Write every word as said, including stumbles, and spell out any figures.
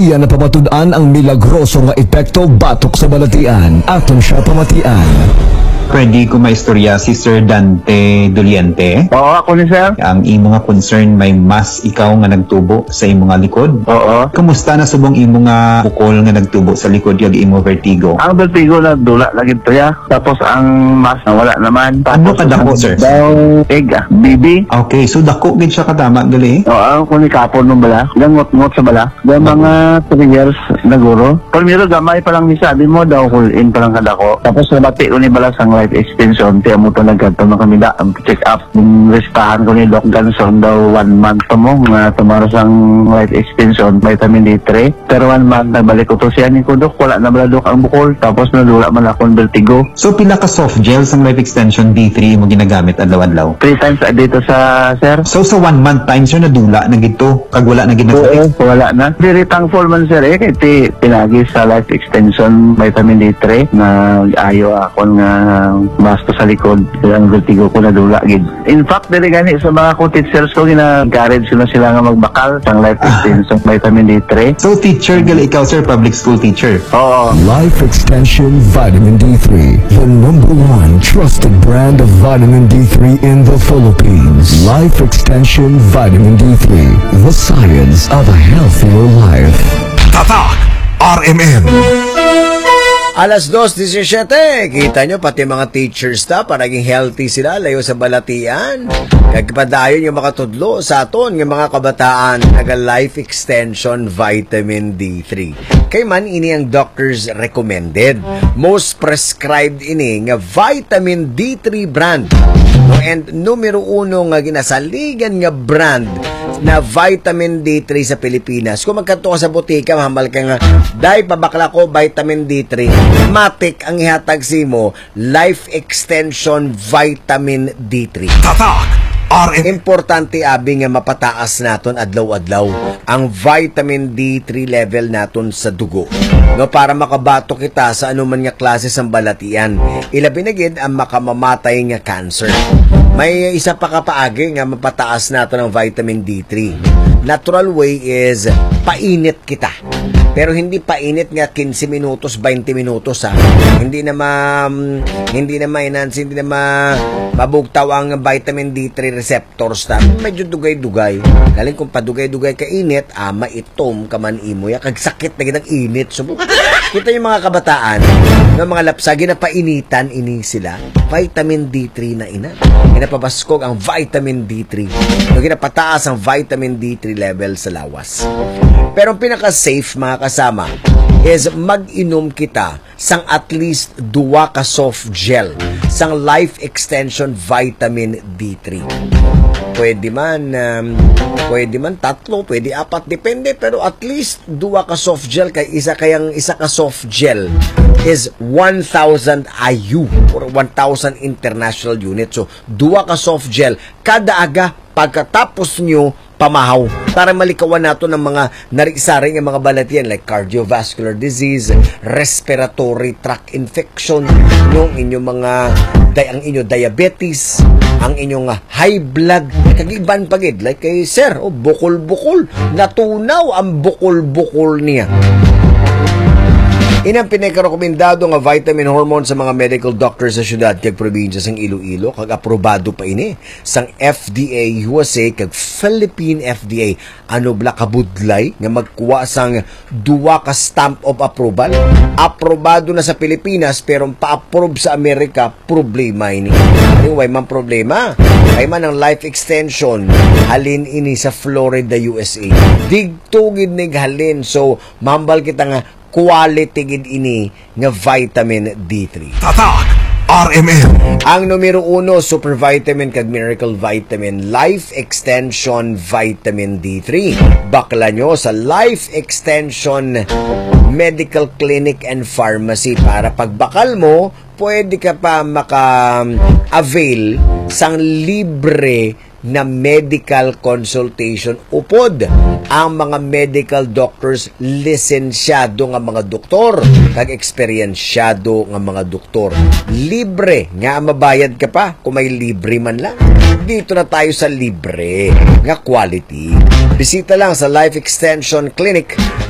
Iyan na pamatudan ang milagroso nga epekto batok sa balatian. Aton siya pamatian. Pwede ko maistorya si Sir Dante Doliente. Oo, ako ni sir. Ang imo nga concern may mas ikaw nga nagtubo sa imo nga likod. Oo. Kamusta na subong imo nga bukol nga nagtubo sa likod yung imo vertigo? Ang vertigo na dula lagi to ya. Tapos ang mas na wala naman. Ano kadako, sir? Daw egg ah, baby. Okay, so dako gid siya katama gali. Oo, ako ni kapon nung bala. Gangot-ngot sa bala. Yung mga three years na guro. Primero gamay pa lang ni sabi mo daw full in pa lang kadako. Tapos nabati ko ni bala sang life extension. Tiyan mo to nagkanto na kami da. Ang check up. Yung restahan ko ni Doc Ganson daw one month pa mo. Nga tumara sang life extension. Vitamin D three. Pero one month nagbalik ko to siya ni ko Doc. Wala na bala Doc ang bukol. Tapos nadula man akong vertigo. So pila ka soft gel sang life extension D three mo ginagamit adlaw-adlaw? Three times a day to sa sir. So sa one month time sir nadula na gito kag wala na gid Oo, wala na. Very thankful man sir eh. Kaya ti pinagi sa life extension vitamin D three na ayo ako nga basto sa likod. Kaya ang vertigo ko nadula gid. In fact, dili gani sa mga ko teachers ko gina-encourage ko na sila nga magbakal sang life extension vitamin D three. So teacher gali ikaw sir, public school teacher. Oo. Life Extension Vitamin D three, the number one trusted brand of vitamin D three in the Philippines. Life Extension Vitamin D three, the science of a healthier life. Tatak R M N. Alas dos disyesiyete, kita nyo pati mga teachers ta, paraging healthy sila, layo sa balatian. Kagpadayon yung makatudlo sa aton ng mga kabataan, naga life extension vitamin D three. Kay man ini ang doctors recommended. Most prescribed ini nga vitamin D three brand. No, and numero uno nga ginasaligan nga brand na vitamin D three sa Pilipinas. Kung magkanto ka sa butika, mahambal ka nga, dahil pabakla ko vitamin D three. Matik ang ihatag si mo, life extension vitamin D three. Tatak R M N. Importante abi nga mapataas naton adlaw-adlaw ang vitamin D three level naton sa dugo. No, para makabato kita sa anuman nga klase sang balatian. Ilabi na gid ang makamamatay nga cancer. May isa pa kapaagi nga mapataas naton ang vitamin D three. Natural way is painit kita. Pero hindi painit nga fifteen minutos, twenty minutos ha. Hindi na ma hindi na ma-enhance, hindi na ma mabugtaw ang vitamin D three receptors ta. Medyo dugay-dugay. Galing kung padugay-dugay ka init, ah, maitom ka man imo ya kag sakit na gid init. So, kita yung mga kabataan, ng mga lapsagi na painitan ini sila. Vitamin D three na ina. Ginapabaskog ang vitamin D three. No, ginapataas ang vitamin D three level sa lawas. Pero ang pinaka-safe mga kasama is mag-inom kita sang at least duwa ka soft gel sang life extension vitamin D three. Pwede man um, pwede man tatlo, pwede apat, depende, pero at least duwa ka soft gel kay isa kayang isa ka soft gel is one thousand I U or one thousand international units. So duwa ka soft gel kada aga pagkatapos nyo pamahaw para malikawan nato ng mga narisaring ng mga balatian like cardiovascular disease, respiratory tract infection, yung inyong mga ang inyong diabetes, ang inyong high blood, kagiban pagid like kay sir, oh, bukol-bukol, natunaw ang bukol-bukol niya. Inang pinakarekomendado nga vitamin hormone sa mga medical doctors sa syudad kag probinsya sang Iloilo kag aprobado pa ini sang F D A U S A kag Philippine F D A. Ano bla kabudlay nga magkuha sang duwa ka stamp of approval? Aprobado na sa Pilipinas pero pa-approve sa Amerika, problema ini. Ano way man problema? Kay man ang life extension halin ini sa Florida, U S A. Digtugid nig halin, so mambal kita nga quality gid ini nga vitamin D three. Tatak R M N. Ang numero uno, super vitamin kag miracle vitamin, life extension vitamin D three. Bakla nyo sa life extension medical clinic and pharmacy para pagbakal mo, pwede ka pa maka-avail sang libre na medical consultation. Upod ang mga medical doctors, lisensyado nga mga doktor, kag eksperyensyado nga mga doktor. Libre nga mabayad ka pa kung may libre man lang. Dito na tayo sa libre nga quality. Bisita lang sa Life Extension Clinic